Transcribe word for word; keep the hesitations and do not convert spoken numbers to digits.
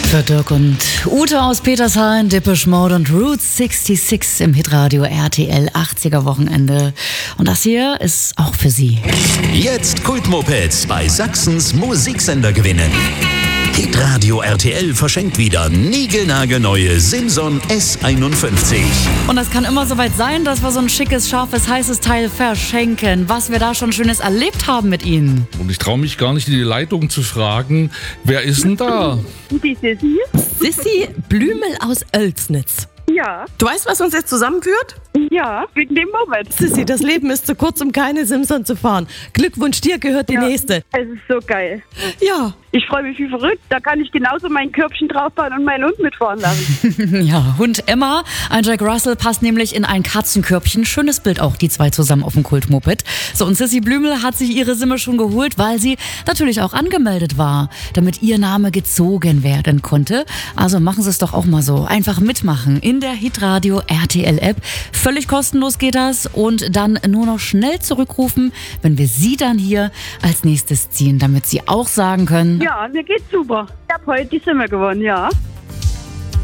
Für Dirk und Ute aus Petershain, Depeche Mode und Route sechsundsechzig im Hitradio R T L achtziger Wochenende. Und das hier ist auch für Sie. Jetzt Kultmopeds bei Sachsens Musiksender gewinnen. Hitradio R T L verschenkt wieder niegelnagelneue Simson S einundfünfzig. Und das kann immer soweit sein, dass wir so ein schickes, scharfes, heißes Teil verschenken. Was wir da schon Schönes erlebt haben mit Ihnen. Und ich traue mich gar nicht in die Leitung zu fragen, wer ist denn da? Die Sissi? Sissi Blümel aus Oelsnitz. Ja. Du weißt, was uns jetzt zusammenführt? Ja, wegen dem Moment. Sissi, das Leben ist zu kurz, um keine Simson zu fahren. Glückwunsch, dir gehört die Ja. nächste. Es ist so geil. Ja. Ich freue mich wie verrückt. Da kann ich genauso mein Körbchen draufbauen und meinen Hund mitfahren lassen. Ja, Hund Emma, ein Jack Russell, passt nämlich in ein Katzenkörbchen. Schönes Bild auch, die zwei zusammen auf dem Kultmoped. So, und Sissi Blümel hat sich ihre Simme schon geholt, weil sie natürlich auch angemeldet war, damit ihr Name gezogen werden konnte. Also machen Sie es doch auch mal so. Einfach mitmachen in der Hitradio R T L App. Völlig kostenlos geht das und dann nur noch schnell zurückrufen, wenn wir Sie dann hier als nächstes ziehen, damit Sie auch sagen können: Ja, mir geht's super. Ich habe heute die Simme gewonnen, ja.